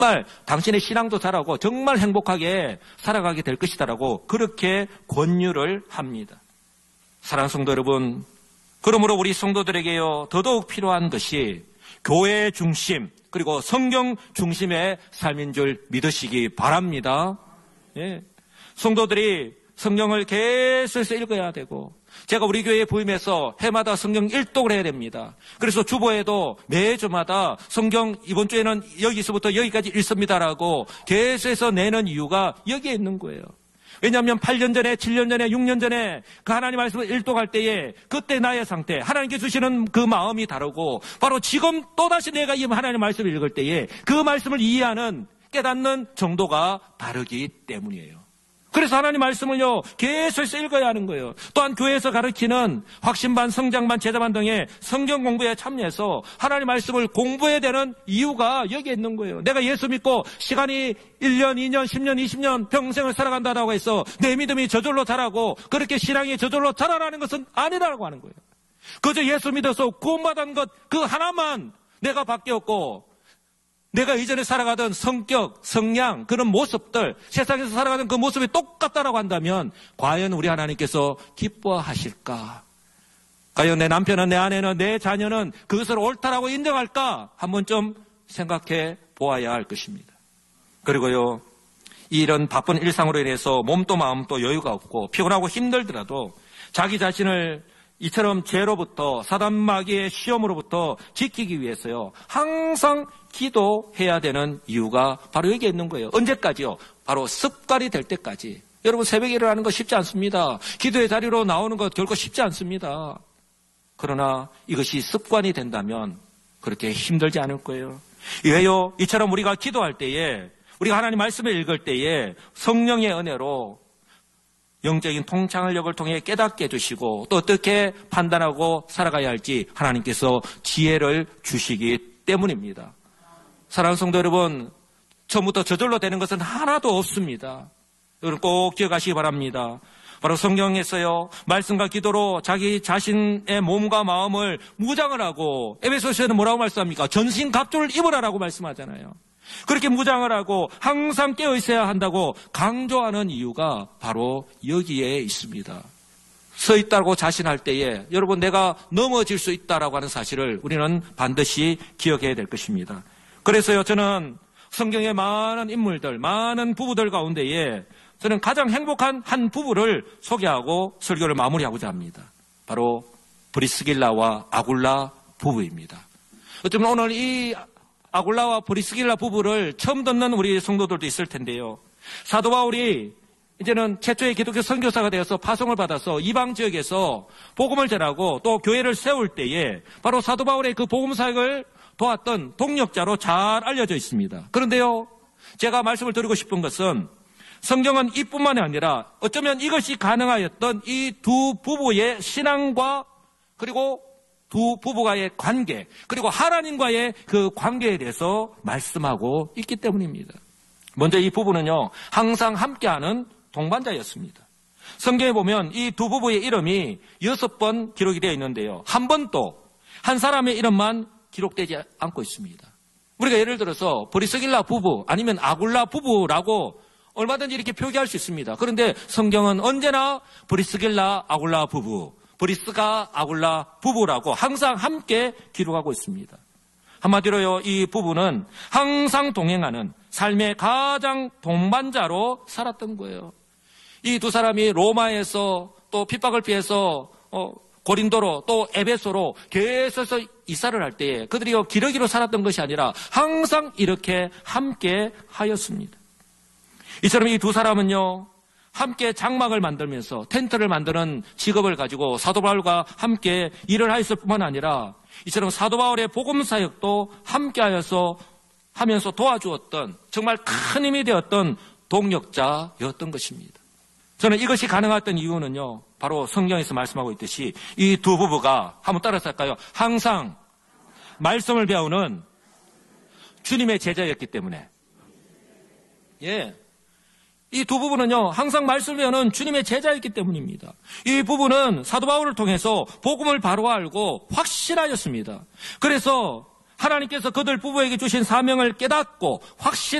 정말 당신의 신앙도 자라고 정말 행복하게 살아가게 될 것이다라고 그렇게 권유를 합니다. 사랑하는 성도 여러분, 그러므로 우리 성도들에게요 더더욱 필요한 것이 교회 중심 그리고 성경 중심의 삶인 줄 믿으시기 바랍니다. 예. 성도들이 성경을 계속해서 읽어야 되고, 제가 우리 교회에 부임해서 해마다 성경 일독을 해야 됩니다. 그래서 주보에도 매주마다 성경 이번 주에는 여기서부터 여기까지 읽습니다라고 계속해서 내는 이유가 여기에 있는 거예요. 왜냐하면 8년 전에, 7년 전에, 6년 전에 그 하나님 말씀을 일독할 때에 그때 나의 상태, 하나님께 주시는 그 마음이 다르고, 바로 지금 또다시 내가 이 하나님 말씀을 읽을 때에 그 말씀을 이해하는, 깨닫는 정도가 다르기 때문이에요. 그래서 하나님 말씀을요 계속해서 읽어야 하는 거예요. 또한 교회에서 가르치는 확신반, 성장반, 제자반 등의 성경 공부에 참여해서 하나님 말씀을 공부해야 되는 이유가 여기에 있는 거예요. 내가 예수 믿고 시간이 1년, 2년, 10년, 20년 평생을 살아간다고 해서 내 믿음이 저절로 자라고 그렇게 신앙이 저절로 자라라는 것은 아니라고 하는 거예요. 그저 예수 믿어서 구원받은 것 그 하나만 내가 바뀌었고, 내가 이전에 살아가던 성격, 성향, 그런 모습들, 세상에서 살아가던 그 모습이 똑같다라고 한다면 과연 우리 하나님께서 기뻐하실까? 과연 내 남편은, 내 아내는, 내 자녀는 그것을 옳다라고 인정할까? 한번 좀 생각해 보아야 할 것입니다. 그리고요, 이런 바쁜 일상으로 인해서 몸도 마음도 여유가 없고 피곤하고 힘들더라도 자기 자신을 이처럼 죄로부터, 사단 마귀의 시험으로부터 지키기 위해서요 항상 기도해야 되는 이유가 바로 여기에 있는 거예요. 언제까지요? 바로 습관이 될 때까지. 여러분, 새벽에 일어나는 거 쉽지 않습니다. 기도의 자리로 나오는 것 결코 쉽지 않습니다. 그러나 이것이 습관이 된다면 그렇게 힘들지 않을 거예요. 왜요? 이처럼 우리가 기도할 때에, 우리가 하나님 말씀을 읽을 때에 성령의 은혜로 영적인 통찰력을 통해 깨닫게 해주시고, 또 어떻게 판단하고 살아가야 할지 하나님께서 지혜를 주시기 때문입니다. 사랑하는 성도 여러분, 처음부터 저절로 되는 것은 하나도 없습니다. 여러분 꼭 기억하시기 바랍니다. 바로 성경에서요 말씀과 기도로 자기 자신의 몸과 마음을 무장을 하고, 에베소서에는 뭐라고 말씀합니까? 전신갑주를 입으라라고 말씀하잖아요. 그렇게 무장을 하고 항상 깨어 있어야 한다고 강조하는 이유가 바로 여기에 있습니다. 서 있다고 자신할 때에 여러분, 내가 넘어질 수 있다라고 하는 사실을 우리는 반드시 기억해야 될 것입니다. 그래서요 저는 성경의 많은 인물들, 많은 부부들 가운데에 저는 가장 행복한 한 부부를 소개하고 설교를 마무리하고자 합니다. 바로 브리스길라와 아굴라 부부입니다. 어쩌면 오늘 이 아굴라와 브리스길라 부부를 처음 듣는 우리 성도들도 있을 텐데요, 사도 바울이 이제는 최초의 기독교 선교사가 되어서 파송을 받아서 이방 지역에서 복음을 전하고 또 교회를 세울 때에 바로 사도 바울의 그 복음 사역을 도왔던 동력자로 잘 알려져 있습니다. 그런데요, 제가 말씀을 드리고 싶은 것은 성경은 이뿐만이 아니라 어쩌면 이것이 가능하였던 이 두 부부의 신앙과, 그리고 두 부부와의 관계, 그리고 하나님과의 그 관계에 대해서 말씀하고 있기 때문입니다. 먼저 이 부부는요 항상 함께하는 동반자였습니다. 성경에 보면 이 두 부부의 이름이 6번 기록이 되어 있는데요, 한 번도 한 사람의 이름만 기록되지 않고 있습니다. 우리가 예를 들어서 브리스길라 부부 아니면 아굴라 부부라고 얼마든지 이렇게 표기할 수 있습니다. 그런데 성경은 언제나 브리스길라 아굴라 부부, 브리스가 아굴라 부부라고 항상 함께 기록하고 있습니다. 한마디로요, 이 부부는 항상 동행하는 삶의 가장 동반자로 살았던 거예요. 이 두 사람이 로마에서 또 핍박을 피해서 고린도로 또 에베소로 계속해서 이사를 할 때에 그들이 기러기로 살았던 것이 아니라 항상 이렇게 함께 하였습니다. 이처럼 이 두 사람은요 함께 장막을 만들면서 텐트를 만드는 직업을 가지고 사도 바울과 함께 일을 하였을 뿐만 아니라 이처럼 사도 바울의 복음 사역도 함께 하면서 도와주었던, 정말 큰 힘이 되었던 동력자였던 것입니다. 저는 이것이 가능했던 이유는요 바로 성경에서 말씀하고 있듯이 이 두 부부가, 한번 따라서 할까요? 항상 말씀을 배우는 주님의 제자였기 때문에. 예. 이 두 부부는요 항상 말씀을 배우는 주님의 제자였기 때문입니다. 이 부부는 사도 바울을 통해서 복음을 바로 알고 확신하였습니다. 그래서 하나님께서 그들 부부에게 주신 사명을 깨닫고 확신